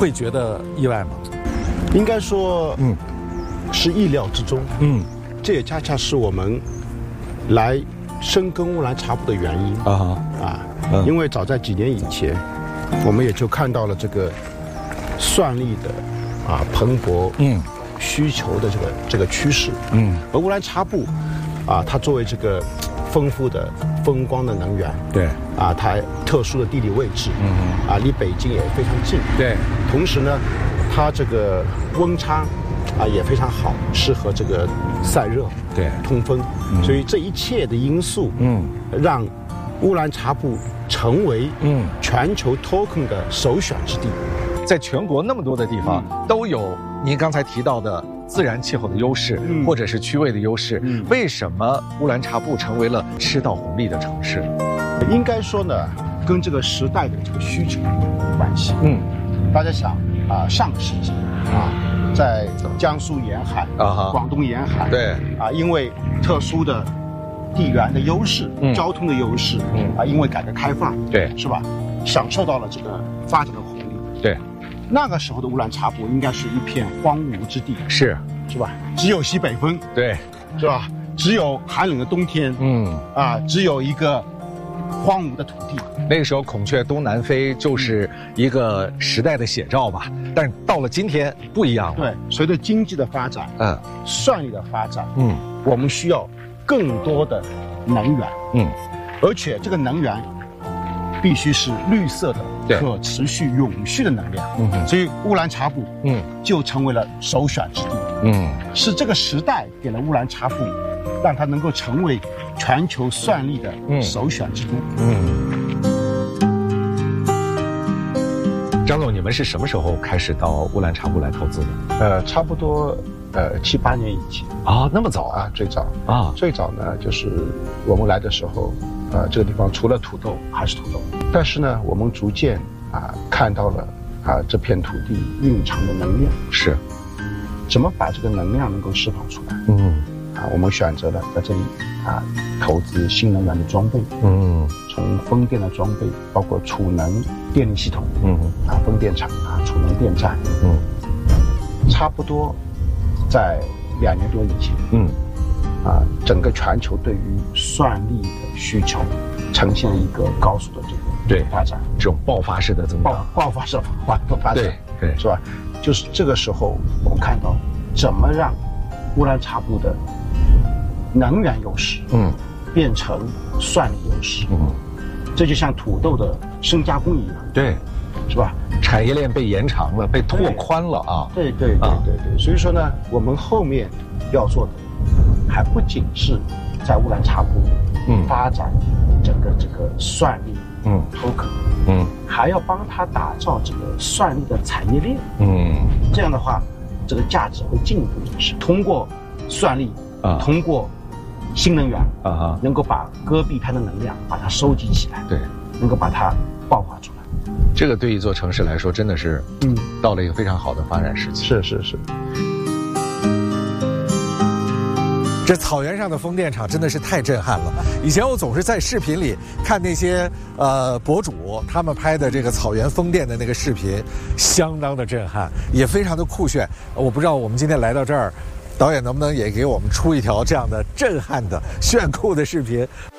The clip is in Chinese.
会觉得意外吗？ 应该说，是意料之中。这也恰恰是我们来深耕乌兰察布的原因因为早在几年以前，我们也就看到了这个蒜粒的蓬勃需求的这个趋势。而乌兰察布它作为这个丰富的风光的能源， 对它特殊的地理位置，离北京也非常近， 对， 同时呢，它这个温差也非常好，适合这个散热， 对， 通风，所以这一切的因素，让乌兰察布成为全球 token 的首选之地。 在全国那么多的地方都有您刚才提到的自然气候的优势，或者是区位的优势，为什么乌兰察布成为了吃到红利的城市？ 应该说呢，跟这个时代的这个需求有关系。大家想上个世纪在江苏沿海广东沿海， 对因为特殊的地缘的优势，交通的优势，因为改革开放， 对， 是吧？享受到了这个发展的红利。 对， 那个时候的乌兰察布应该是一片荒芜之地， 是吧？只有西北风， 对， 是吧？只有寒冷的冬天，只有一个荒芜的土地。 那个时候孔雀东南飞就是一个时代的写照吧。但是到了今天不一样了。 对，随着经济的发展，蒜粒的发展，我们需要更多的能源，而且这个能源必须是绿色的、可持续、永续的能量。所以乌兰察布，就成为了首选之地。是这个时代给了乌兰察布，让它能够成为全球蒜粒的首选之都。 张总，你们是什么时候开始到乌兰察布来投资的？ 差不多7、8年以前。 那么早最早最早呢，就是我们来的时候，这个地方除了土豆还是土豆，但是呢，我们逐渐看到了这片土地蕴藏的能量， 是怎么把这个能量能够释放出来？我们选择了在这里投资新能源的装备，从风电的装备，包括储能电力系统，风电场储能电站，差不多在2年多以前，整个全球对于蒜粒的需求呈现一个高速的这个发展， 这种爆发式的增长， 爆发式的发展， 对， 是吧？就是这个时候我们看到怎么让乌兰察布的能源优势，变成蒜粒优势，这就像土豆的深加工一样， 对， 是吧？ 产业链被延长了，被拓宽了对。所以说呢，我们后面要做的还不仅是在乌兰察布发展整个这个蒜粒token，还要帮他打造这个蒜粒的产业链，这样的话，这个价值会进一步提升。通过蒜粒，通过新能源能够把戈壁滩的能量把它收集起来， 对， 能够把它爆发出来。 这个对一座城市来说，真的是到了一个非常好的发展时期。 是。 这草原上的风电场真的是太震撼了。以前我总是在视频里看那些博主他们拍的这个草原风电的那个视频，相当的震撼，也非常的酷炫。我不知道我们今天来到这儿，导演能不能也给我们出一条这样的震撼的炫酷的视频，